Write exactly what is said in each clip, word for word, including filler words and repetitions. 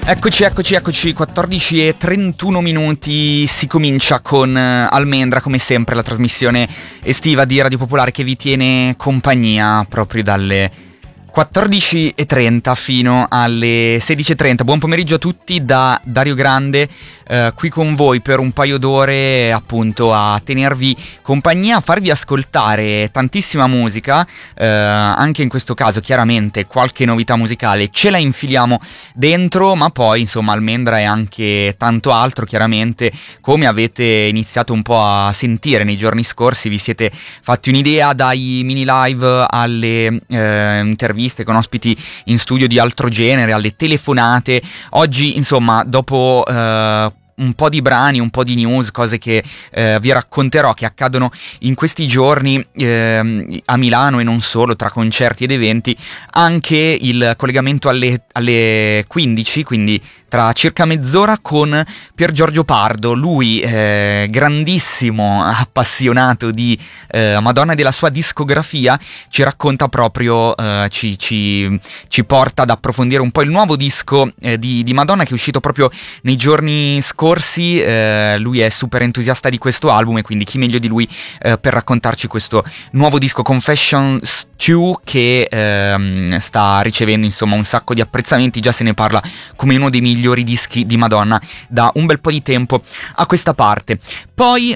Eccoci, eccoci, eccoci, quattordici e trentuno minuti, si comincia con Almendra, come sempre la trasmissione estiva di Radio Popolare che vi tiene compagnia proprio dalle quattordici e trenta fino alle sedici e trenta. Buon pomeriggio a tutti da Dario Grande, eh, qui con voi per un paio d'ore appunto a tenervi compagnia, a farvi ascoltare tantissima musica, eh, anche in questo caso chiaramente qualche novità musicale ce la infiliamo dentro, ma poi insomma Almendra è anche tanto altro chiaramente, come avete iniziato un po' a sentire nei giorni scorsi, vi siete fatti un'idea dai mini live alle eh, interviste con ospiti in studio di altro genere, alle telefonate. Oggi insomma dopo eh, un po' di brani, un po' di news, cose che eh, vi racconterò che accadono in questi giorni eh, a Milano e non solo, tra concerti ed eventi, anche il collegamento alle, alle quindici, quindi tra circa mezz'ora, con Pier Giorgio Pardo. Lui eh, grandissimo appassionato di eh, Madonna e della sua discografia, ci racconta proprio, eh, ci, ci, ci porta ad approfondire un po' il nuovo disco eh, di, di Madonna che è uscito proprio nei giorni scorsi. Eh, lui è super entusiasta di questo album e quindi chi meglio di lui eh, per raccontarci questo nuovo disco Confession Stew, che ehm, sta ricevendo insomma un sacco di apprezzamenti. Già se ne parla come uno dei migliori dischi di Madonna da un bel po' di tempo a questa parte. Poi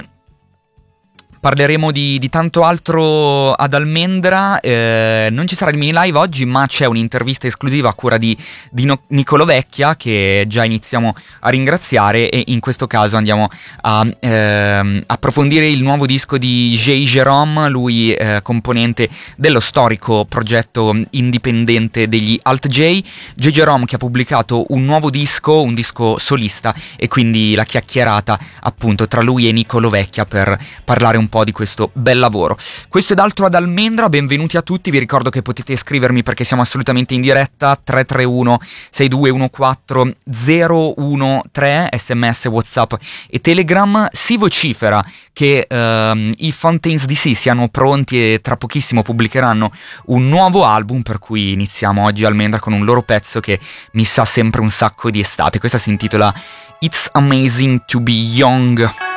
parleremo di, di tanto altro ad Almendra, eh, non ci sarà il mini live oggi, ma c'è un'intervista esclusiva a cura di, di no, Niccolò Vecchia, che già iniziamo a ringraziare, e in questo caso andiamo a eh, approfondire il nuovo disco di J. Jerome, lui eh, componente dello storico progetto indipendente degli Alt J. J. Jerome che ha pubblicato un nuovo disco, un disco solista, e quindi la chiacchierata appunto tra lui e Niccolò Vecchia per parlare un po' di questo bel lavoro. Questo ed altro ad Almendra, benvenuti a tutti. Vi ricordo che potete scrivermi perché siamo assolutamente in diretta, tre tre uno sei due uno quattro zero uno tre, sms, whatsapp e telegram. Si vocifera che ehm, i Fontaines D C siano pronti e tra pochissimo pubblicheranno un nuovo album, per cui iniziamo oggi Almendra con un loro pezzo che mi sa sempre un sacco di estate. Questa si intitola It's Amazing to Be Young.